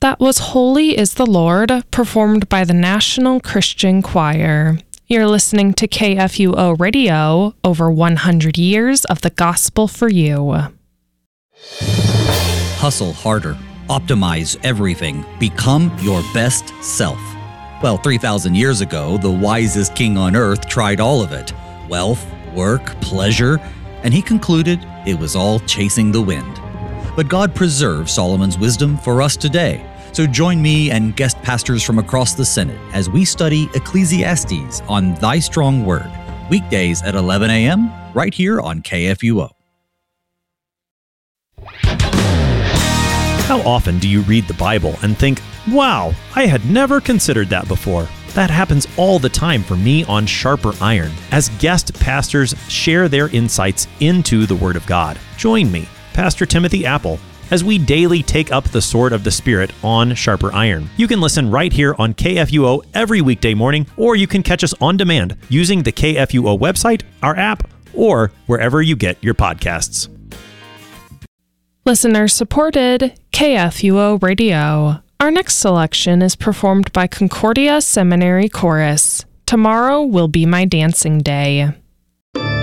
That was Holy is the Lord, performed by the National Christian Choir. You're listening to KFUO Radio, over 100 years of the gospel for you. Hustle harder. Optimize everything. Become your best self. Well, 3,000 years ago, the wisest king on earth tried all of it. Wealth, work, pleasure, and he concluded it was all chasing the wind. But God preserved Solomon's wisdom for us today. So join me and guest pastors from across the Synod as we study Ecclesiastes on Thy Strong Word, weekdays at 11 a.m., right here on KFUO. How often do you read the Bible and think, wow, I had never considered that before? That happens all the time for me on Sharper Iron, as guest pastors share their insights into the Word of God. Join me, Pastor Timothy Apple, as we daily take up the sword of the Spirit on Sharper Iron. You can listen right here on KFUO every weekday morning, or you can catch us on demand using the KFUO website, our app, or wherever you get your podcasts. Listener supported KFUO Radio. Our next selection is performed by Concordia Seminary Chorus. Tomorrow Will Be My Dancing Day.